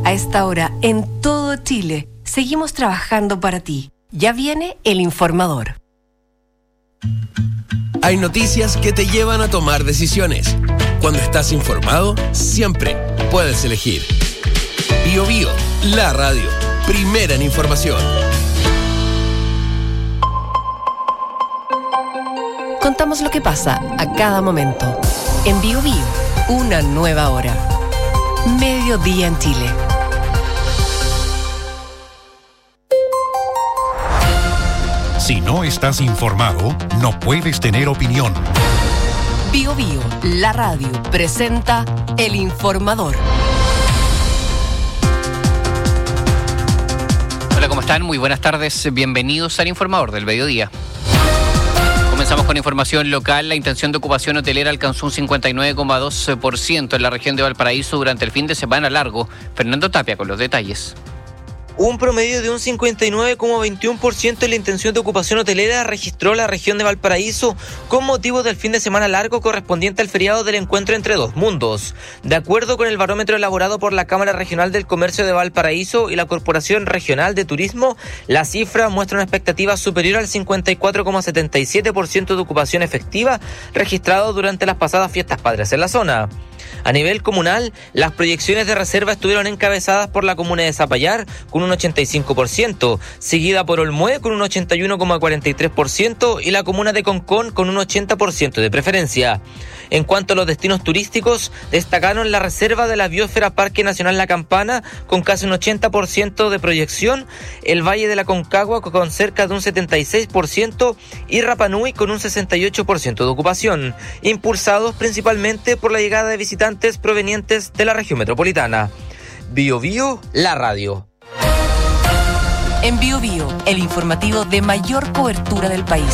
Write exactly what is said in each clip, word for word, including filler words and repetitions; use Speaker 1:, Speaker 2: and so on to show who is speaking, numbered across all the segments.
Speaker 1: A esta hora, en todo Chile, seguimos trabajando para ti. Ya viene El Informador.
Speaker 2: Hay noticias que te llevan a tomar decisiones. Cuando estás informado, siempre puedes elegir. Bio Bio, la radio, primera en información.
Speaker 1: Contamos lo que pasa a cada momento. En Bio Bio, una nueva hora. Mediodía en Chile.
Speaker 3: Si no estás informado, no puedes tener opinión.
Speaker 1: Bio Bio, la radio, presenta El Informador.
Speaker 4: Hola, ¿cómo están? Muy buenas tardes. Bienvenidos al Informador del Mediodía. Comenzamos con información local. La intención de ocupación hotelera alcanzó un cincuenta y nueve coma dos por ciento en la región de Valparaíso durante el fin de semana largo. Fernando Tapia con los detalles.
Speaker 5: Un promedio de un cincuenta y nueve coma veintiuno por ciento en la intención de ocupación hotelera registró la región de Valparaíso con motivo del fin de semana largo correspondiente al feriado del encuentro entre dos mundos. De acuerdo con el barómetro elaborado por la Cámara Regional del Comercio de Valparaíso y la Corporación Regional de Turismo, la cifra muestra una expectativa superior al cincuenta y cuatro coma setenta y siete por ciento de ocupación efectiva registrado durante las pasadas fiestas patrias en la zona. A nivel comunal, las proyecciones de reserva estuvieron encabezadas por la comuna de Zapallar con un ochenta y cinco por ciento, seguida por Olmué con un ochenta y uno coma cuarenta y tres por ciento y la comuna de Concón con un ochenta por ciento de preferencia. En cuanto a los destinos turísticos, destacaron la reserva de la Biosfera Parque Nacional La Campana con casi un ochenta por ciento de proyección, el Valle de la Concagua con cerca de un setenta y seis por ciento y Rapa Nui con un sesenta y ocho por ciento de ocupación, impulsados principalmente por la llegada de visitantes provenientes de la región metropolitana. Bio Bio, la radio.
Speaker 1: En Bio Bio, el informativo de mayor cobertura del país.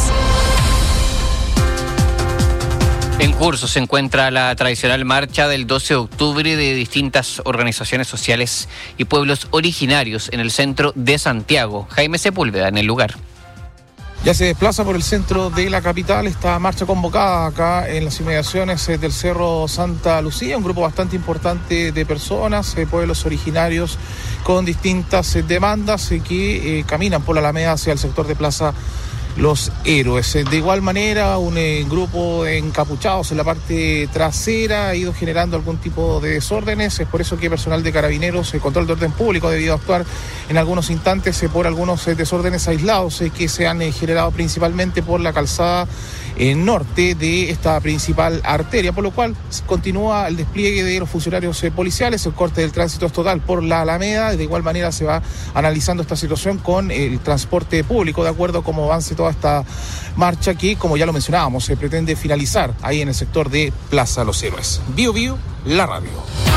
Speaker 4: En curso se encuentra la tradicional marcha del doce de octubre de distintas organizaciones sociales y pueblos originarios en el centro de Santiago. Jaime Sepúlveda en el lugar.
Speaker 6: Ya se desplaza por el centro de la capital esta marcha convocada acá en las inmediaciones del Cerro Santa Lucía, un grupo bastante importante de personas, eh, pueblos originarios con distintas eh, demandas eh, que eh, caminan por la Alameda hacia el sector de Plaza Los Héroes. De igual manera, un eh, grupo de encapuchados en la parte trasera ha ido generando algún tipo de desórdenes. Es por eso que personal de Carabineros, el control de orden público, ha debido actuar en algunos instantes eh, por algunos eh, desórdenes aislados eh, que se han eh, generado principalmente por la calzada eh, norte de esta principal arteria, por lo cual continúa el despliegue de los funcionarios eh, policiales. El corte del tránsito es total por la Alameda. De igual manera se va analizando esta situación con el transporte público, de acuerdo a cómo avance todo esta marcha que, como ya lo mencionábamos, se pretende finalizar ahí en el sector de Plaza Los Héroes. Bio Bio, la radio.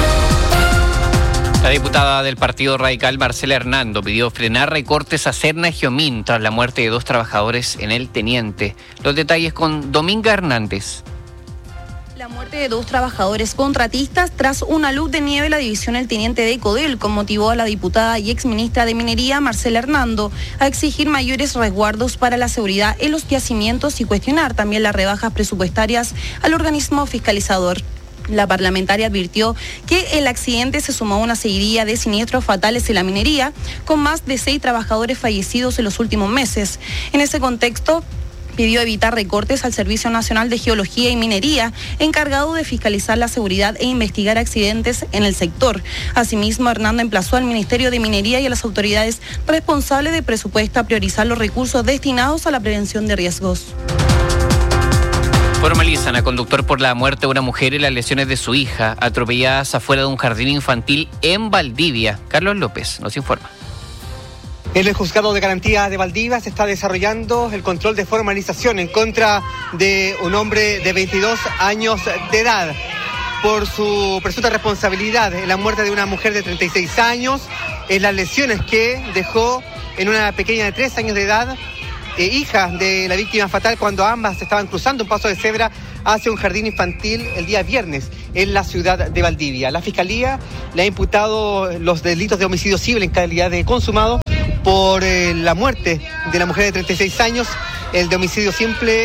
Speaker 4: La diputada del Partido Radical, Marcela Hernando, pidió frenar recortes a Serna y Giomín tras la muerte de dos trabajadores en El Teniente. Los detalles con Dominga Hernández.
Speaker 7: La muerte de dos trabajadores contratistas tras una luz de nieve en la división El Teniente de Codelco motivó a la diputada y exministra de Minería, Marcela Hernando, a exigir mayores resguardos para la seguridad en los yacimientos y cuestionar también las rebajas presupuestarias al organismo fiscalizador. La parlamentaria advirtió que el accidente se sumó a una seguidilla de siniestros fatales en la minería, con más de seis trabajadores fallecidos en los últimos meses. En ese contexto, pidió evitar recortes al Servicio Nacional de Geología y Minería, encargado de fiscalizar la seguridad e investigar accidentes en el sector. Asimismo, Hernando emplazó al Ministerio de Minería y a las autoridades responsables de presupuesto a priorizar los recursos destinados a la prevención de riesgos.
Speaker 4: Formalizan a conductor por la muerte de una mujer y las lesiones de su hija, atropelladas afuera de un jardín infantil en Valdivia. Carlos López nos informa.
Speaker 8: En el juzgado de garantía de Valdivia se está desarrollando el control de formalización en contra de un hombre de veintidós años de edad por su presunta responsabilidad en la muerte de una mujer de treinta y seis años, en las lesiones que dejó en una pequeña de tres años de edad, eh, hija de la víctima fatal, cuando ambas estaban cruzando un paso de cebra hacia un jardín infantil el día viernes en la ciudad de Valdivia. La Fiscalía le ha imputado los delitos de homicidio civil en calidad de consumado por eh, la muerte de la mujer de treinta y seis años, el de homicidio simple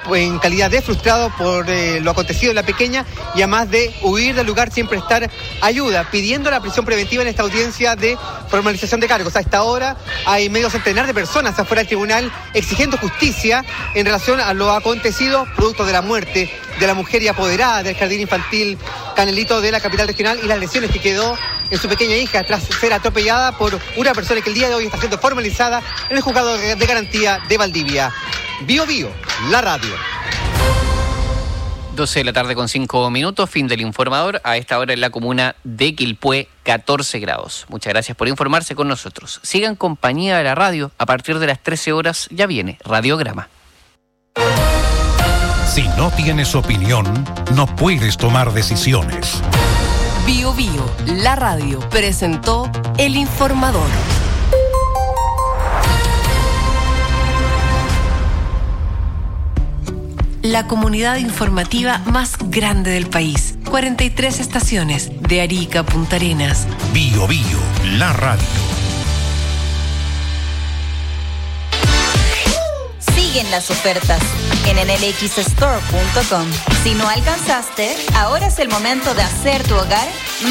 Speaker 8: en calidad de frustrado por eh, lo acontecido en la pequeña y además de huir del lugar sin prestar ayuda, pidiendo la prisión preventiva en esta audiencia de formalización de cargos. A esta hora hay medio centenar de personas afuera del tribunal exigiendo justicia en relación a lo acontecido, producto de la muerte de la mujer y apoderada del jardín infantil Canelito de la capital regional y las lesiones que quedó en su pequeña hija tras ser atropellada por una persona que el día de hoy está siendo formalizada en el juzgado de garantía de Valdivia. Bio Bio, la radio.
Speaker 4: doce de la tarde con cinco minutos, fin del informador. A esta hora en la comuna de Quilpué, catorce grados. Muchas gracias por informarse con nosotros. Sigan compañía de la radio. A partir de las trece horas ya viene Radiograma.
Speaker 3: Si no tienes opinión, no puedes tomar decisiones.
Speaker 1: Bio Bio, la radio, presentó El Informador. La comunidad informativa más grande del país. cuarenta y tres estaciones, de Arica a Punta Arenas.
Speaker 3: Bio Bio, la radio.
Speaker 9: Siguen las ofertas en enel x store punto com. Si no alcanzaste, ahora es el momento de hacer tu hogar más